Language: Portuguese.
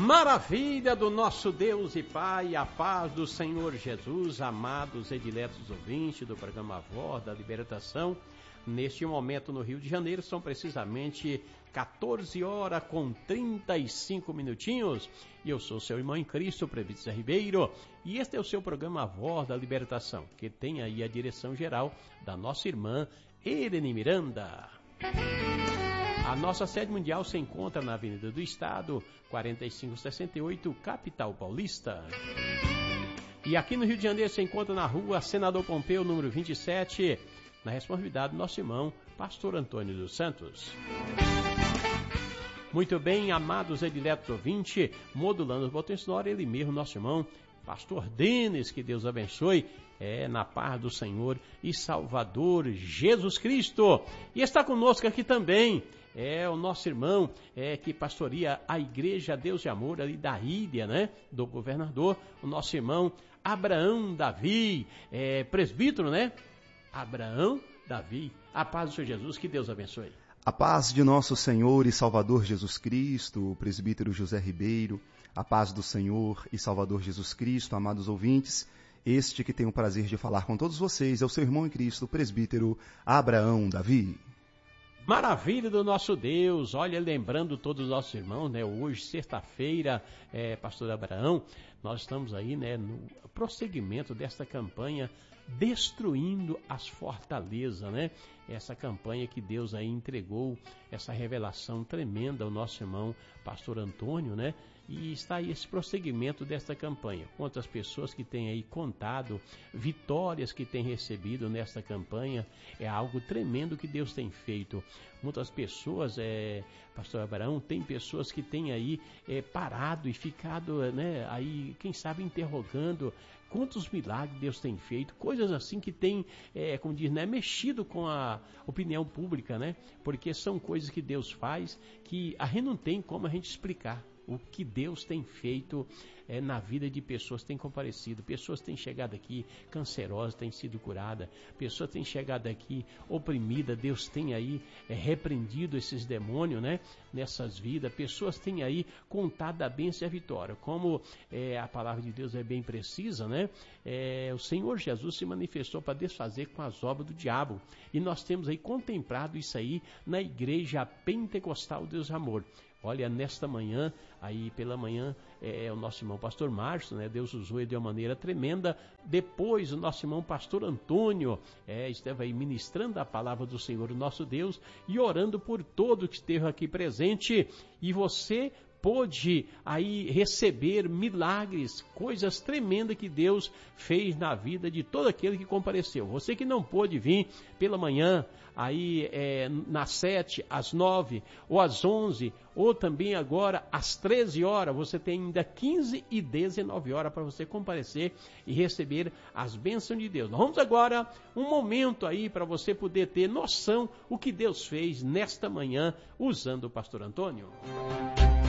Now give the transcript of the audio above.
Maravilha do nosso Deus e Pai, a paz do Senhor Jesus, amados e diletos ouvintes do programa Voz da Libertação. Neste momento no Rio de Janeiro são precisamente 14 horas com 35 minutinhos. E eu sou seu irmão em Cristo, Presbítero José Ribeiro, e este é o seu programa Voz da Libertação, que tem aí a direção geral da nossa irmã Irene Miranda. A nossa sede mundial se encontra na Avenida do Estado, 4568, capital paulista. E aqui no Rio de Janeiro se encontra na rua Senador Pompeu, número 27, na responsabilidade do nosso irmão, pastor Antônio dos Santos. Muito bem, amados e diletos ouvintes, modulando os botões sonoros, ele mesmo, nosso irmão, pastor Denis, que Deus abençoe, na paz do Senhor e Salvador Jesus Cristo. E está conosco aqui também, o nosso irmão que pastoreia a Igreja Deus de Amor ali da ilha, né, do governador, o nosso irmão Abraão Davi, presbítero, né, Abraão Davi. A paz do Senhor Jesus, que Deus abençoe. A paz de nosso Senhor e Salvador Jesus Cristo, o presbítero José Ribeiro, a paz do Senhor e Salvador Jesus Cristo, amados ouvintes, este que tem o prazer de falar com todos vocês é o seu irmão em Cristo, o presbítero Abraão Davi. Maravilha do nosso Deus, olha, lembrando todos os nossos irmãos, né, hoje, sexta-feira, pastor Abraão, nós estamos aí, né, no prosseguimento desta campanha, destruindo as fortalezas, né, essa campanha que Deus aí entregou, essa revelação tremenda ao nosso irmão, pastor Antônio, né, e está aí esse prosseguimento desta campanha. Quantas pessoas que têm aí contado, vitórias que têm recebido nesta campanha, é algo tremendo que Deus tem feito. Muitas pessoas, pastor Abraão, tem pessoas que têm aí parado e ficado, né, aí, quem sabe, interrogando quantos milagres Deus tem feito, coisas assim que tem, como diz, né, mexido com a opinião pública, né, porque são coisas que Deus faz que a gente não tem como a gente explicar. O que Deus tem feito na vida de pessoas que têm comparecido, pessoas têm chegado aqui cancerosas, têm sido curadas, pessoas têm chegado aqui oprimida, Deus tem aí repreendido esses demônios, né, nessas vidas, pessoas têm aí contado a bênção e a vitória, como a palavra de Deus é bem precisa, né, o Senhor Jesus se manifestou para desfazer com as obras do diabo, e nós temos aí contemplado isso aí na Igreja Pentecostal Deus Amor. Olha, nesta manhã, aí pela manhã, o nosso irmão pastor Márcio, né, Deus usou ele de uma maneira tremenda. Depois, o nosso irmão pastor Antônio esteve aí ministrando a palavra do Senhor, o nosso Deus, e orando por todo que esteve aqui presente. E você pôde aí receber milagres, coisas tremendas que Deus fez na vida de todo aquele que compareceu. Você que não pôde vir pela manhã, aí nas 7, às 9, ou às 11, ou também agora às 13 horas, você tem ainda 15 e 19 horas para você comparecer e receber as bênçãos de Deus. Nós vamos agora um momento aí para você poder ter noção o que Deus fez nesta manhã usando o pastor Antônio.